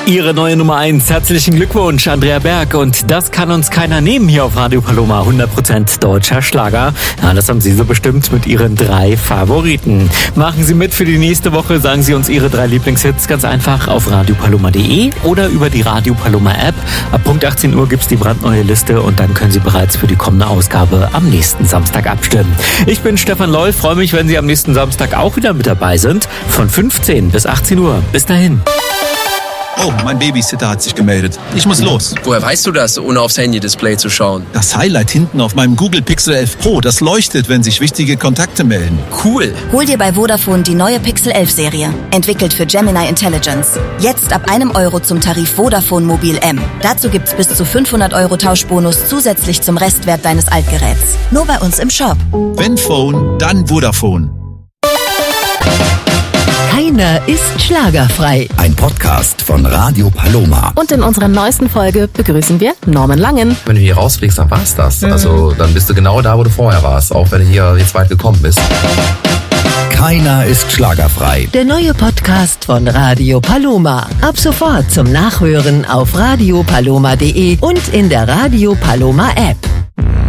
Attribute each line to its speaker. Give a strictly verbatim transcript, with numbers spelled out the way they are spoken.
Speaker 1: Ihre neue Nummer eins. Herzlichen Glückwunsch, Andrea Berg. Und das kann uns keiner nehmen hier auf Radio Paloma. hundert Prozent deutscher Schlager. Ja, das haben Sie so bestimmt mit Ihren drei Favoriten. Machen Sie mit für die nächste Woche. Sagen Sie uns Ihre drei Lieblingshits ganz einfach auf radiopaloma punkt de oder über die Radio Paloma App. Ab Punkt achtzehn Uhr gibt's die brandneue Liste und dann können Sie bereits für die kommende Ausgabe am nächsten Samstag abstimmen. Ich bin Stefan Loll. Freue mich, wenn Sie am nächsten Samstag auch wieder mit dabei sind. Von fünfzehn bis achtzehn Uhr. Bis dahin.
Speaker 2: Oh, mein Babysitter hat sich gemeldet. Ich muss los.
Speaker 3: Woher weißt du das, ohne aufs Handy-Display zu schauen?
Speaker 2: Das Highlight hinten auf meinem Google Pixel elf Pro, das leuchtet, wenn sich wichtige Kontakte melden.
Speaker 3: Cool.
Speaker 4: Hol dir bei Vodafone die neue Pixel elf Serie. Entwickelt für Gemini Intelligence. Jetzt ab einem Euro zum Tarif Vodafone Mobil M. Dazu gibt's bis zu fünfhundert Euro Tauschbonus zusätzlich zum Restwert deines Altgeräts. Nur bei uns im Shop.
Speaker 2: Wenn Phone, dann Vodafone.
Speaker 5: Keiner ist schlagerfrei.
Speaker 6: Ein Podcast von Radio Paloma.
Speaker 7: Und in unserer neuesten Folge begrüßen wir Norman Langen.
Speaker 8: Wenn du hier rausfliegst, dann war's das. Mhm. Also dann bist du genau da, wo du vorher warst, auch wenn du hier jetzt weit gekommen bist.
Speaker 6: Keiner ist schlagerfrei.
Speaker 5: Der neue Podcast von Radio Paloma. Ab sofort zum Nachhören auf radiopaloma punkt de und in der Radio Paloma App.